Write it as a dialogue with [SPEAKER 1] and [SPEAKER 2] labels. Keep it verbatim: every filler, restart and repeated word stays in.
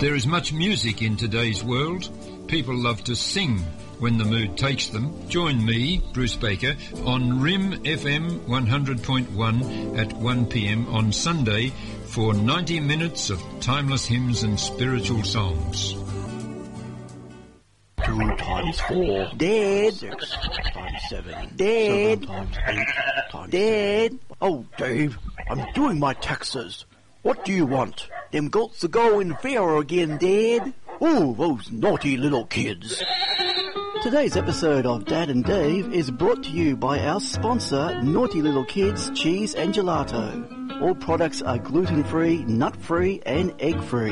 [SPEAKER 1] There is much music in today's world. People love to sing when the mood takes them. Join me, Bruce Baker, on R I M F M one hundred point one at one p m on Sunday for ninety minutes of timeless hymns and spiritual songs.
[SPEAKER 2] Two times four.
[SPEAKER 3] Dad.
[SPEAKER 2] Six times seven.
[SPEAKER 3] Dad.
[SPEAKER 2] Seven times eight times
[SPEAKER 3] Dad.
[SPEAKER 2] Oh, Dave, I'm doing my taxes. What do you want?
[SPEAKER 3] Them goats are going feral again, Dad.
[SPEAKER 2] Oh, those naughty little kids.
[SPEAKER 4] Today's episode of Dad and Dave is brought to you by our sponsor, Naughty Little Kids Cheese and Gelato. All products are gluten-free, nut-free and egg-free.